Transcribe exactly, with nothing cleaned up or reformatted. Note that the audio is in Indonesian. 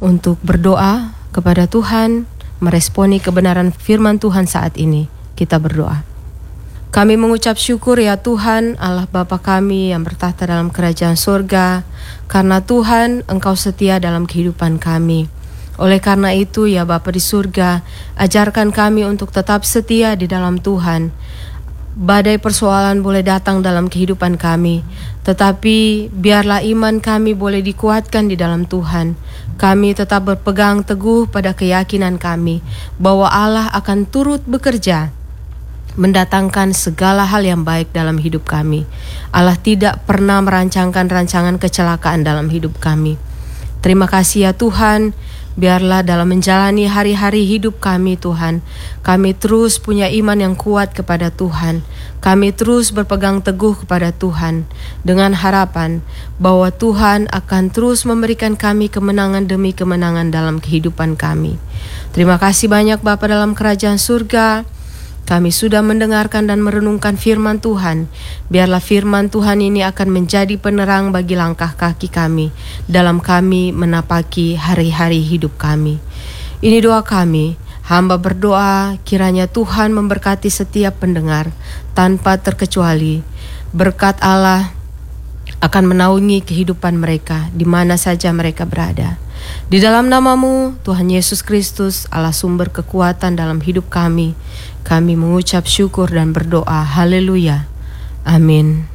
untuk berdoa kepada Tuhan, meresponi kebenaran firman Tuhan saat ini. Kita berdoa. Kami mengucap syukur ya Tuhan, Allah Bapa kami yang bertahta dalam kerajaan surga, karena Tuhan Engkau setia dalam kehidupan kami. Oleh karena itu ya Bapa di surga, ajarkan kami untuk tetap setia di dalam Tuhan. Badai persoalan boleh datang dalam kehidupan kami, tetapi biarlah iman kami boleh dikuatkan di dalam Tuhan. Kami tetap berpegang teguh pada keyakinan kami bahwa Allah akan turut bekerja mendatangkan segala hal yang baik dalam hidup kami. Allah tidak pernah merancangkan rancangan kecelakaan dalam hidup kami. Terima kasih ya Tuhan, biarlah dalam menjalani hari-hari hidup kami Tuhan, kami terus punya iman yang kuat kepada Tuhan. Kami terus berpegang teguh kepada Tuhan dengan harapan bahwa Tuhan akan terus memberikan kami kemenangan demi kemenangan dalam kehidupan kami. Terima kasih banyak Bapa dalam kerajaan surga. Kami sudah mendengarkan dan merenungkan firman Tuhan. Biarlah firman Tuhan ini akan menjadi penerang bagi langkah kaki kami dalam kami menapaki hari-hari hidup kami. Ini doa kami. Hamba berdoa kiranya Tuhan memberkati setiap pendengar tanpa terkecuali. Berkat Allah akan menaungi kehidupan mereka di mana saja mereka berada. Di dalam nama-Mu, Tuhan Yesus Kristus, Allah sumber kekuatan dalam hidup kami, kami mengucap syukur dan berdoa. Haleluya. Amin.